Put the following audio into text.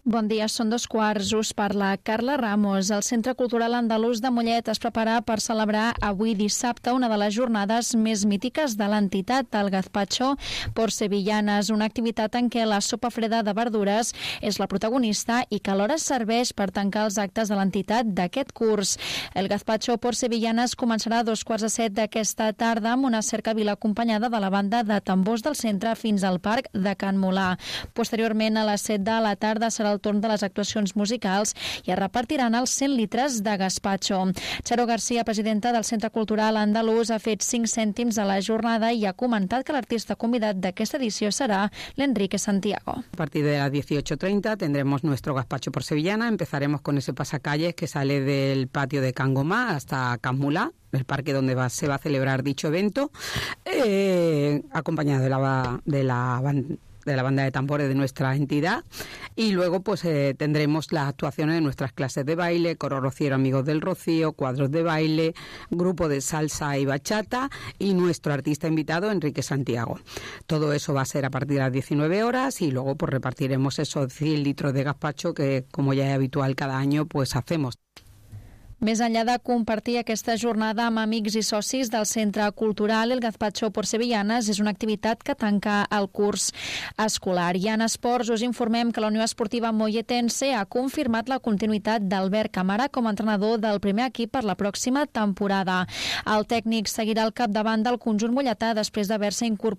Bon dia, són 2:15, us parla Carla Ramos. El Centre Cultural Andalús de Mollet es prepara per celebrar avui dissabte una de les jornades més mítiques de l'entitat, el Gazpacho por Sevillanas, una activitat en què la sopa freda de verdures és la protagonista i que alhora serveix per tancar els actes de l'entitat d'aquest curs. El Gazpacho por Sevillanas començarà a 6:45 d'aquesta tarda amb una cercavila acompanyada de la banda de tambors del centre fins al parc de Can Molà. Posteriorment, a les 7 de la tarda serà el torn de les actuacions musicals i es repartiran els 100 litres de gazpacho. Charo García, presidenta del Centre Cultural Andalús, ha fet 5 cèntims a la jornada i ha comentat que l'artista convidat d'aquesta edició serà l'Enrique Santiago. A partir de las 18:30 tendremos nuestro gazpacho por sevillana. Empezaremos con ese pasacalles que sale del patio de Can Gomá hasta Can Mulá, el parque donde se va a celebrar dicho evento, acompañado de la banda de tambores de nuestra entidad, y luego pues tendremos las actuaciones de nuestras clases de baile, coro rociero Amigos del Rocío, cuadros de baile, grupo de salsa y bachata y nuestro artista invitado Enrique Santiago. Todo eso va a ser a partir de las 19 horas y luego pues repartiremos esos 100 litros de gazpacho que, como ya es habitual cada año, pues hacemos. Més enllà de compartir aquesta jornada amb amics i socis del Centre Cultural, el Gazpacho por Sevillanas és una activitat que tanca el curs escolar. I en esports us informem que la Unió Esportiva Molletense ha confirmat la continuïtat d'Albert Camara com a entrenador del primer equip per la pròxima temporada. El tècnic seguirà al capdavant del conjunt molletà després d'haver-se incorporat